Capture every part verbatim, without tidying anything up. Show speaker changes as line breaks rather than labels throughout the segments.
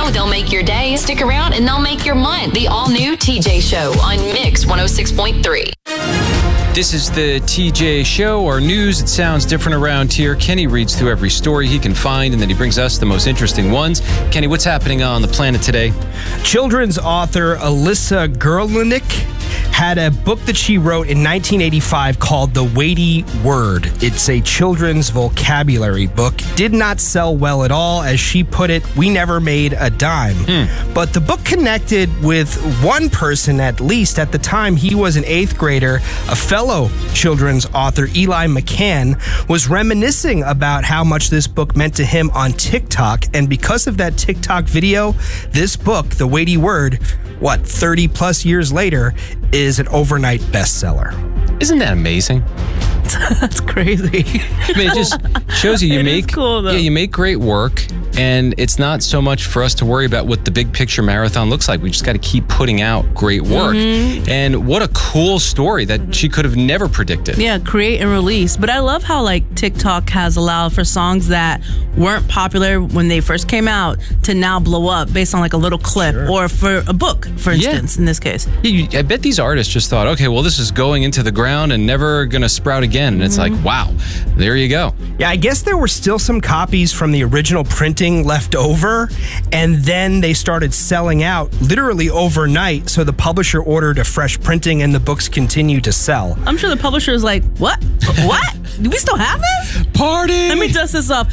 know they'll make your day. Stick around and they'll make your month. The all-new T J Show on Mix one oh six point three.
This is the T J Show, our news. It sounds different around here. Kenny reads through every story he can find, and then he brings us the most interesting ones. Kenny, what's happening on the planet today?
Children's author Alyssa Gerlach had a book that she wrote in nineteen eighty-five called The Weighty Word. It's a children's vocabulary book. Did not sell well at all. As she put it, we never made a dime. Hmm. But the book connected with one person, at least. At the time, he was an eighth grader. A fellow children's author, Eli McCann, was reminiscing about how much this book meant to him on TikTok. And because of that TikTok video, this book, The Weighty Word, what, thirty plus years later, is an overnight bestseller.
Isn't that amazing?
That's crazy.
I mean, it just shows you you
It
make
is cool, though.
yeah, you make great work, and it's not so much for us to worry about what the big picture marathon looks like. We just got to keep putting out great work. Mm-hmm. And what a cool story that she could have never predicted.
Yeah, create and release. But I love how like TikTok has allowed for songs that weren't popular when they first came out to now blow up based on like a little clip, sure. or for a book, for instance,
yeah.
in this case.
Yeah, you, I bet these artists just thought, okay, well, this is going into the ground and never going to sprout again. And it's
Mm-hmm.
like, wow, there you go.
Yeah, I guess there were still some copies from the original printing left over, and then they started selling out literally overnight, so the publisher ordered a fresh printing and the books continue to sell.
I'm sure the publisher is like, what? What? Do we still have this?
Party!
Let me dust this off.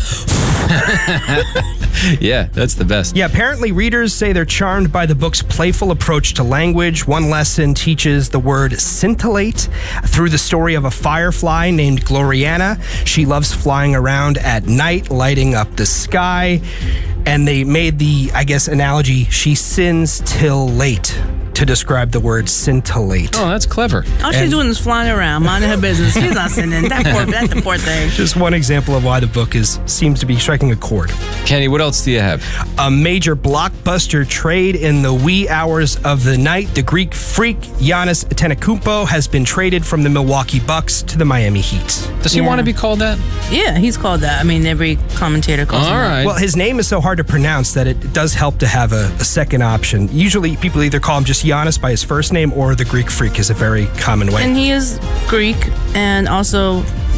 Yeah, that's the best.
Yeah, apparently readers say they're charmed by the book's playful approach to language. One lesson teaches the word scintillate through the story of a firefly named Gloriana. She loves flying around at night, lighting up the sky. And they made the, I guess, analogy, she sins till late, to describe the word scintillate.
Oh, that's clever.
All she's
And-
doing is flying around, minding her business. She's not sending that poor, that's the poor thing.
Just one example of why the book is seems to be striking a chord.
Kenny, what else do you have?
A major blockbuster trade in the wee hours of the night. The Greek freak Giannis Antetokounmpo has been traded from the Milwaukee Bucks to the Miami Heat.
Does he
Yeah.
want to be called that?
Yeah, he's called that. I mean, every commentator calls
All
him that.
right.
Well, his name is so hard to pronounce that it does help to have a, a second option. Usually people either call him just Giannis by his first name, or the Greek freak is a very common way.
And he is Greek and also